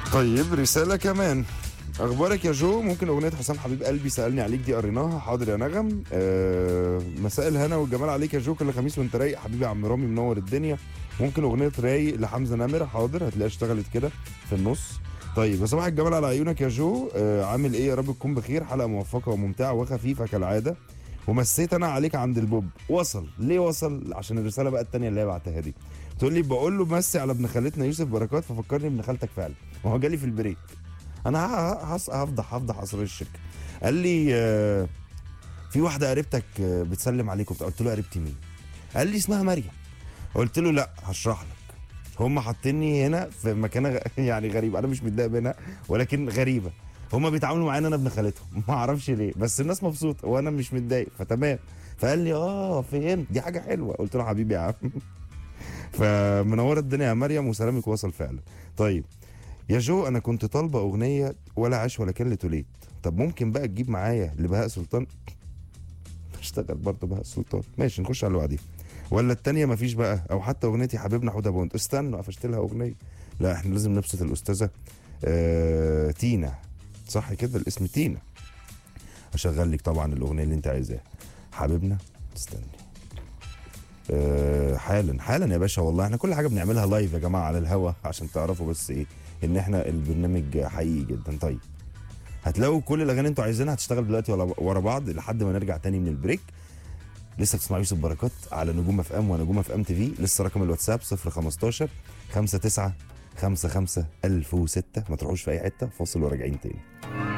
طيب رسالة كمان. اخبارك يا جو؟ ممكن اغنيه حسام حبيب قلبي سالني عليك دي قريناها. حاضر يا نغم. مساء الهنا والجمال عليك يا جو، كل خميس وانت رايق حبيبي يا عم رامي منور الدنيا. ممكن اغنيه رايق لحمزه نمره. حاضر، هتلاقيها اشتغلت كده في النص. طيب صباح الجمال على عيونك يا جو. عامل ايه؟ يا رب تكون بخير. حلقه موفقه وممتعه وخفيفه كالعاده. ومسيت انا عليك عند البوب. وصل ليه؟ وصل عشان الرساله بقى التانيه اللي هي بعتها دي. تقول لي بقول له مسي على ابن خالتنا يوسف بركات ففكرني ابن خالتك فعلا، وهو جالي في البريك. انا هفضح اسرار الشركه. قال لي في واحده قريبتك بتسلم عليك وبتاع. قلت له قريبتي مين؟ قال لي اسمها مريم. قلت له لا هشرح لك. هم حاطيني هنا في مكان يعني غريب، انا مش متضايق منها ولكن غريبه. هم بيتعاملوا معايا انا ابن خالتهم ما اعرفش ليه، بس الناس مبسوطه وانا مش متضايق فتمام. فقال لي فهمت، دي حاجه حلوه. قلت له حبيبي يا عم. فمنوره الدنيا يا مريم وسلامك وصل فعلا. طيب يا جو، انا كنت طالبه اغنيه ولا عاش ولا كان لتوليت. طب ممكن بقى تجيب معايا لبهاء سلطان؟ اشتغل برضه بهاء سلطان. ماشي نخش على اللي بعديه. ولا التانية مفيش بقى؟ او حتى اغنيتي حبيبنا حوده بونت. استنوا قفشت لها اغنيه. لا احنا لازم نبسط الاستاذه تينا. صح كده الاسم تينا. اشغل لك طبعا الاغنيه اللي انت عايزاها. حبيبنا. استني. حالا يا باشا. والله احنا كل حاجه بنعملها لايف يا جماعه على الهوا عشان تعرفوا بس ايه ان احنا البرنامج حقيقي جدا. طيب هتلاقوا كل الاغاني اللي انتوا عايزينها هتشتغل دلوقتي ورا بعض لحد ما نرجع تاني من البريك. لسه بتسمعوا يوسف بركات على نجوم اف ام ونجوم اف ام تي في. لسه رقم الواتساب 015 59 55 1006. ما تروحوش في اي حته، فاصل وراجعين تاني.